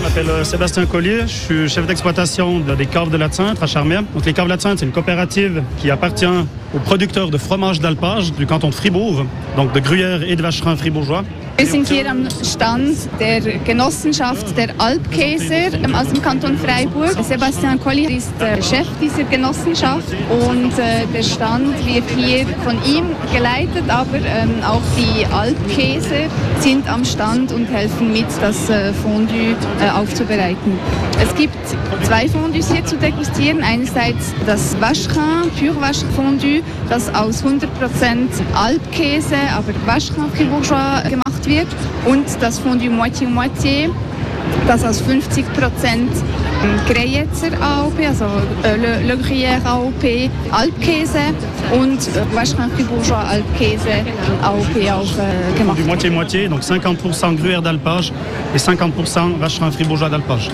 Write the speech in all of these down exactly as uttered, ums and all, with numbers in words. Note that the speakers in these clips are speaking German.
m'appelle Sébastien Collier, je suis chef d'exploitation des caves de la Cintre à Charmières. Donc les caves de la Cintre, c'est une coopérative qui appartient aux producteurs de fromage d'alpage du canton de Fribourg, donc de Gruyère et de Vacherin fribourgeois. Wir sind hier am Stand der Genossenschaft der Alpkäser aus dem Kanton Freiburg. Sebastian Collier ist der Chef dieser Genossenschaft und äh, der Stand wird hier von ihm geleitet, aber ähm, auch die Alpkäser sind am Stand und helfen mit, das äh, Fondue äh, aufzubereiten. Es gibt zwei Fondues hier zu degustieren. Einerseits das Vacherin, Pur Vacherin Fondue, das aus hundert Prozent Alpkäse, aber Vacherin fribourgeois gemacht wird, und das Fondue Moitié-Moitié, das aus fünfzig Prozent Greyerzer A O P, also äh, Le, Le Gruyère A O P, Alpkäse und äh, Vacherin fribourgeois Alpkäse A O P auch äh, gemacht. Du Moitié-Moitié, donc cinquante pour cent Gruyère d'alpage et cinquante pour cent Vacherin fribourgeois d'alpage.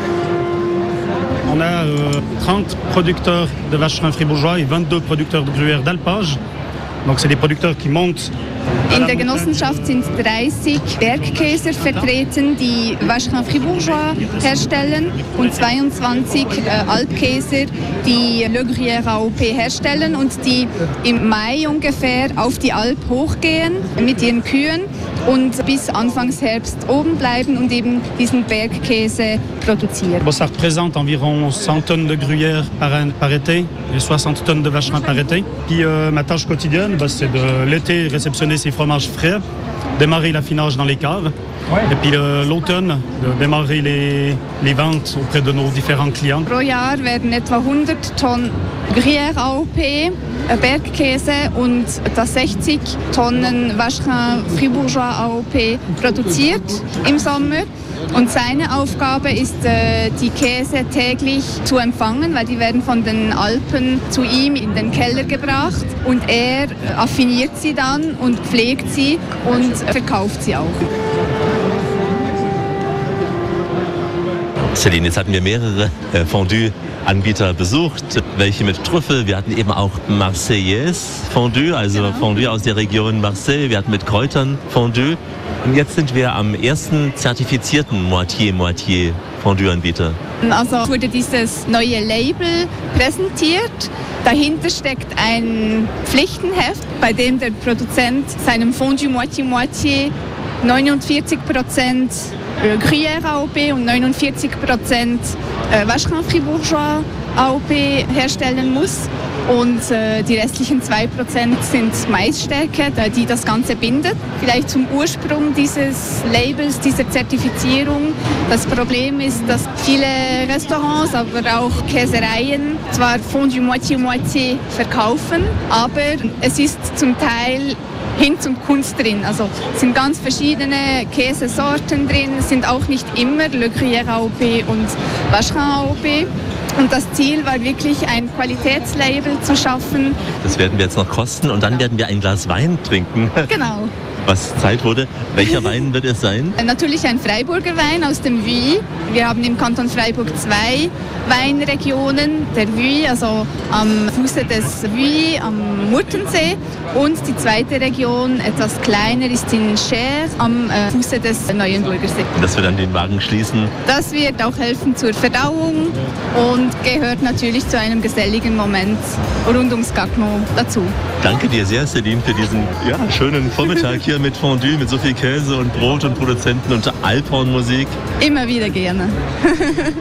On a euh, trente producteurs de Vacherin fribourgeois et vingt-deux producteurs de Gruyère d'alpage. Donc c'est des producteurs qui montent. In der Genossenschaft sind dreißig Bergkäser vertreten, die Vacherin fribourgeois herstellen, und zweiundzwanzig äh, Alpkäser, die Le Gruyère A O P herstellen und die im Mai ungefähr auf die Alp hochgehen mit ihren Kühen und bis Anfangs Herbst oben bleiben und eben diesen Bergkäse produzieren. Bon, ça représente environ cent tonnes de gruyère par, an, par été et soixante tonnes de vacherin par été. Puis euh, ma tâche quotidienne, bah, c'est de l'été réceptionner ces fromages frais, démarrer l'affinage dans les caves, et puis euh, l'automne, de démarrer les, les ventes auprès de nos différents clients. Pro Jahr werden etwa hundert Tonnen Gruyère A O P, Bergkäse und das sechzig Tonnen Vacherin fribourgeois A O P produziert im Sommer. Und seine Aufgabe ist, die Käse täglich zu empfangen, weil die werden von den Alpen zu ihm in den Keller gebracht und er affiniert sie dann und pflegt sie und verkauft sie auch. Celine, jetzt hatten wir mehrere äh, Fondue-Anbieter besucht, welche mit Trüffel. Wir hatten eben auch Marseillaise Fondue, also genau. Fondue aus der Region Marseille. Wir hatten mit Kräutern Fondue. Und jetzt sind wir am ersten zertifizierten Moitié-Moitié Fondue-Anbieter. Also wurde dieses neue Label präsentiert. Dahinter steckt ein Pflichtenheft, bei dem der Produzent seinem Fondue Moitié-Moitié neunundvierzig Prozent Gruyère A O P und neunundvierzig Prozent Vacherin fribourgeois A O P herstellen muss. Und äh, die restlichen zwei Prozent sind Maisstärke, die das Ganze bindet. Vielleicht zum Ursprung dieses Labels, dieser Zertifizierung. Das Problem ist, dass viele Restaurants, aber auch Käsereien zwar Fondue Moitié-Moitié verkaufen, aber es ist zum Teil Hinz und Kunst drin. Also es sind ganz verschiedene Käsesorten drin, es sind auch nicht immer Le Gruyère A O P und Vacherin A O P. Und das Ziel war wirklich, ein Qualitätslabel zu schaffen. Das werden wir jetzt noch kosten und dann werden wir ein Glas Wein trinken. Genau. Was Zeit wurde. Welcher Wein wird es sein? Natürlich ein Freiburger Wein aus dem Vuy. Wir haben im Kanton Freiburg zwei Weinregionen. Der Vuy, also am Fuße des Vuy, am Murtensee. Und die zweite Region, etwas kleiner, ist in Cher, am äh, Fuße des Neuenburger See. Dass wir dann den Wagen schließen? Das wird auch helfen zur Verdauung und gehört natürlich zu einem geselligen Moment rund ums Gagnon dazu. Danke dir sehr, Celine, für diesen ja, schönen Vormittag hier mit Fondue, mit so viel Käse und Brot und Produzenten und Alphornmusik. Immer wieder gerne.